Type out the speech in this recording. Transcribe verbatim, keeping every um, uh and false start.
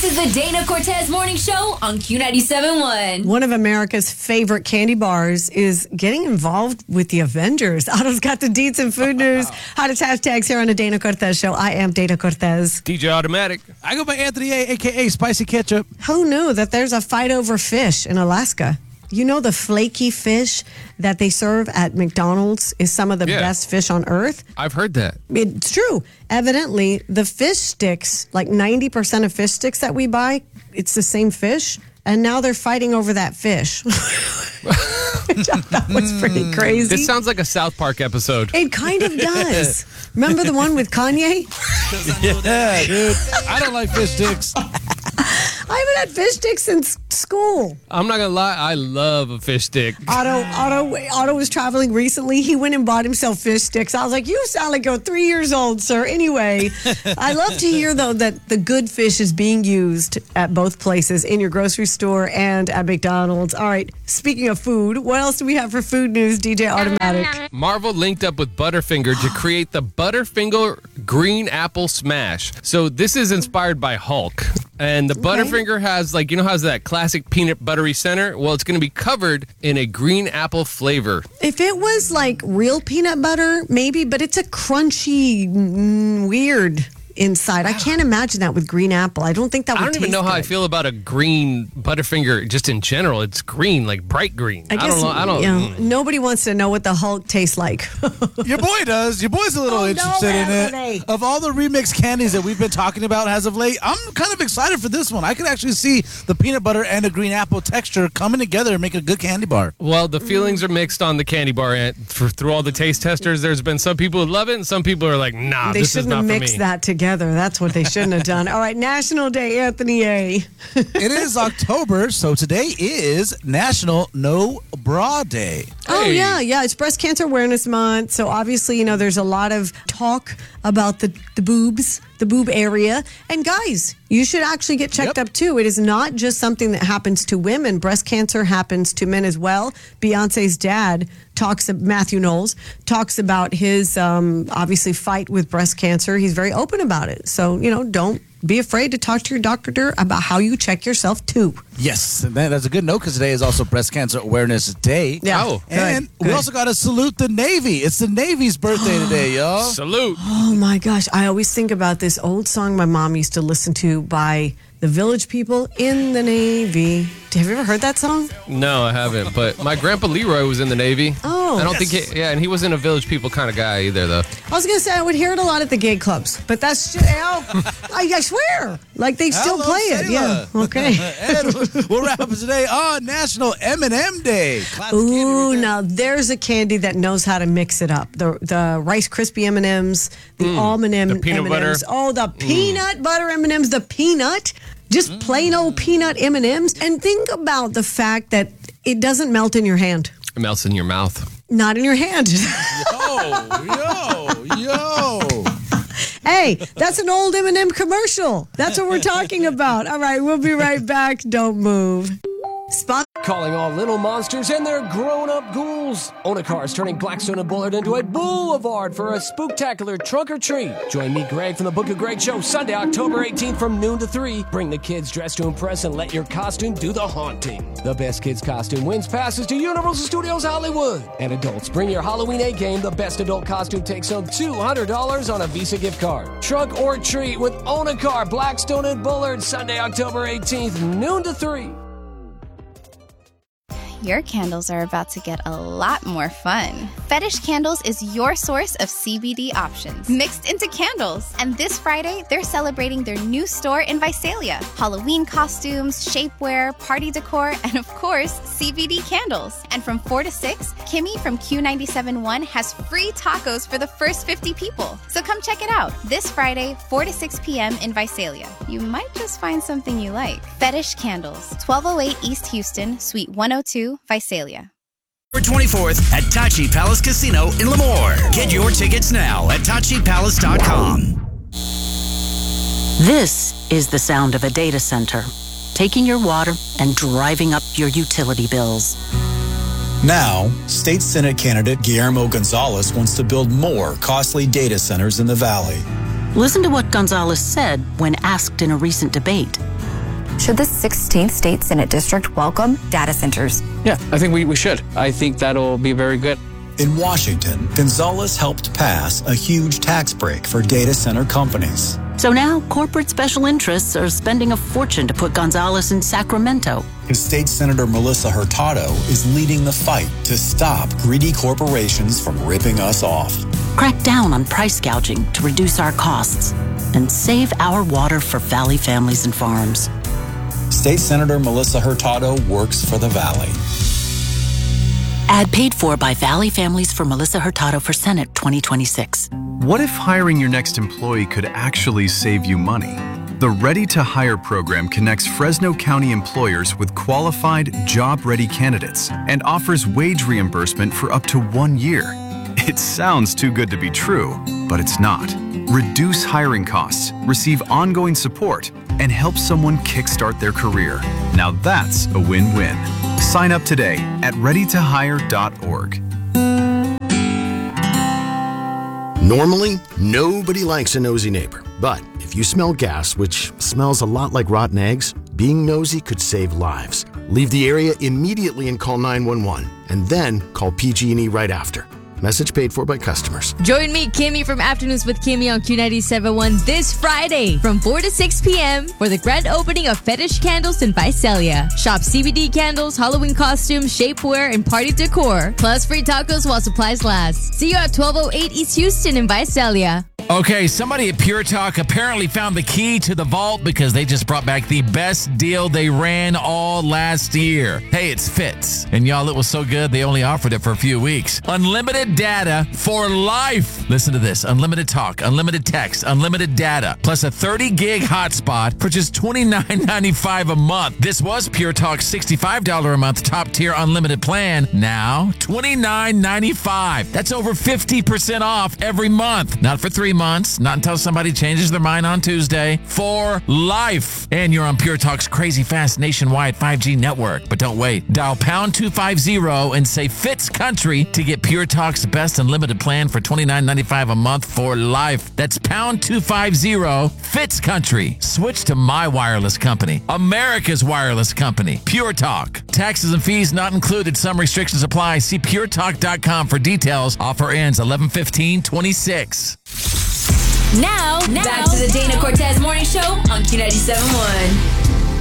This is the Dana Cortez Morning Show on Q ninety-seven point one. One of America's favorite candy bars is getting involved with the Avengers. Otto's got the deets and food news. Hottest hashtags here on the Dana Cortez Show. I am Dana Cortez. D J Automatic. I go by Anthony A, a k a. Spicy Ketchup. Who knew that there's a fight over fish in Alaska? You know the flaky fish that they serve at McDonald's is some of the Yeah. best fish on earth? I've heard that. It's true. Evidently, the fish sticks, like ninety percent of fish sticks that we buy, it's the same fish. And now they're fighting over that fish. That was pretty crazy. This sounds like a South Park episode. It kind of does. Remember the one with Kanye? Yeah, dude. I don't like fish sticks. I haven't had fish sticks since school. I'm not going to lie. I love a fish stick. Otto, Otto, Otto was traveling recently. He went and bought himself fish sticks. I was like, you sound like you're three years old, sir. Anyway, I love to hear, though, that the good fish is being used at both places, in your grocery store and at McDonald's. All right, speaking of food, what else do we have for food news, D J Automatic? Marvel linked up with Butterfinger to create the Butterfinger Green Apple Smash. So this is inspired by Hulk. And the Butterfinger has, like, you know, has that classic peanut buttery center? Well, it's going to be covered in a green apple flavor. If it was like real peanut butter, maybe, but it's a crunchy, mm, weird inside. I can't imagine that with green apple. I don't think that would I don't even taste know how I good. feel about a green Butterfinger just in general. It's green, like bright green. I, guess, don't know. I don't you know, mm. nobody wants to know what the Hulk tastes like. Your boy does. Your boy's a little Oh, no, interested in Anthony. it. Of all the remixed candies that we've been talking about as of late, I'm kind of excited for this one. I could actually see the peanut butter and the green apple texture coming together and making a good candy bar. Well, the feelings are mixed on the candy bar. And for, through all the taste testers, there's been some people who love it and some people are like, nah, They this is shouldn't not have for mixed me. that together. That's what they shouldn't have done. All right, National Day, Anthony A. It is October, so today is National No Bra Day. Oh, Hey. yeah, yeah. It's Breast Cancer Awareness Month. So obviously, you know, there's a lot of talk about the, the boobs, the boob area. And guys, you should actually get checked Yep. up too. It is not just something that happens to women. Breast cancer happens to men as well. Beyonce's dad talks, Matthew Knowles, talks about his um, obviously fight with breast cancer. He's very open about it. So, you know, don't be afraid to talk to your doctor about how you check yourself too. Yes, and that- that's a good note because today is also Breast Cancer Awareness Day. Yeah. Oh. Good, And we good. also got to salute the Navy. It's the Navy's birthday today, y'all. Salute. Oh my gosh, I always think about this old song my mom used to listen to by the Village People, In the Navy. Have you ever heard that song? No, I haven't. But my grandpa Leroy was in the Navy. Oh. I don't think he, yeah, and he wasn't a Village People kind of guy either, though. I was going to say I would hear it a lot at the gay clubs, but that's just, you know, I, I swear, like they still Hello, play it. Yeah, Sailor. okay. And we'll wrap up today on National M and M Day. Classic candy Ooh, right there. now there's a candy that knows how to mix it up. The the Rice Krispie M and M's, the almond M The peanut M and M's. butter. Oh, the peanut butter M and M's, the peanut, just plain old peanut M and M's. And think about the fact that it doesn't melt in your hand. It melts in your mouth. Not in your hand. Oh, yo, yo. Hey, that's an old M and M commercial. That's what we're talking about. All right, we'll be right back. Don't move. Spot. Calling all little monsters and their grown-up ghouls. Onacar is turning Blackstone and Bullard into a boulevard for a spooktacular trunk or treat. Join me, Greg, from the Book of Greg Show, Sunday, October eighteenth from noon to three. Bring the kids dressed to impress and let your costume do the haunting. The best kids costume wins passes to Universal Studios Hollywood. And adults, bring your Halloween A-game. The best adult costume takes home two hundred dollars on a Visa gift card. Trunk or treat with Onacar, Blackstone and Bullard, Sunday, October eighteenth, noon to three. Your candles are about to get a lot more fun. Fetish Candles is your source of C B D options mixed into candles. And this Friday, they're celebrating their new store in Visalia. Halloween costumes, shapewear, party decor, and of course, C B D candles. And from four to six, Kimmy from Q ninety-seven point one has free tacos for the first fifty people. So come check it out this Friday, four to six p.m. in Visalia. You might just find something you like. Fetish Candles, twelve oh eight East Houston, Suite one oh two, Visalia. October twenty-fourth at Tachi Palace Casino in Lemoore. Get your tickets now at tachi palace dot com. This is the sound of a data center, taking your water and driving up your utility bills. Now, State Senate candidate Guillermo Gonzalez wants to build more costly data centers in the valley. Listen to what Gonzalez said when asked in a recent debate. Should the sixteenth State Senate District welcome data centers? Yeah, I think we, we should. I think that'll be very good. In Washington, Gonzalez helped pass a huge tax break for data center companies. So now corporate special interests are spending a fortune to put Gonzalez in Sacramento. His state senator Melissa Hurtado is leading the fight to stop greedy corporations from ripping us off. Crack down on price gouging to reduce our costs and save our water for Valley families and farms. State Senator Melissa Hurtado works for the Valley. Ad paid for by Valley Families for Melissa Hurtado for Senate twenty twenty-six. What if hiring your next employee could actually save you money? The Ready to Hire program connects Fresno County employers with qualified, job-ready candidates and offers wage reimbursement for up to one year. It sounds too good to be true, but it's not. Reduce hiring costs, receive ongoing support, and help someone kickstart their career. Now that's a win-win. Sign up today at ready to hire dot org. Normally, nobody likes a nosy neighbor. But if you smell gas, which smells a lot like rotten eggs, being nosy could save lives. Leave the area immediately and call nine one one. And then call P G and E right after. Message paid for by customers. Join me, Kimmy, from Afternoons with Kimmy on Q ninety-seven point one this Friday from four to six p.m. for the grand opening of Fetish Candles in Visalia. Shop C B D candles, Halloween costumes, shapewear, and party decor. Plus free tacos while supplies last. See you at twelve oh eight East Houston in Visalia. Okay, somebody at Pure Talk apparently found the key to the vault because they just brought back the best deal they ran all last year. Hey, it's Fitz. And y'all, it was so good, they only offered it for a few weeks. Unlimited data for life. Listen to this. Unlimited talk, unlimited text, unlimited data, plus a thirty gig hotspot for just twenty-nine ninety-five a month. This was Pure Talk's sixty-five dollars a month top tier unlimited plan. Now, twenty-nine ninety-five. That's over fifty percent off every month. Not for three months, not until somebody changes their mind on Tuesday, for life. And you're on Pure Talk's crazy fast nationwide five G network. But don't wait. Dial pound two fifty and say Fitz Country to get Pure Talk's best unlimited plan for twenty-nine ninety-five a month for life. That's pound two fifty, Fitz Country. Switch to my wireless company, America's wireless company, Pure Talk. Taxes and fees not included. Some restrictions apply. See pure talk dot com for details. Offer ends eleven fifteen twenty-six. Now, now, back to the Dana Cortez Morning Show on Q ninety-seven point one.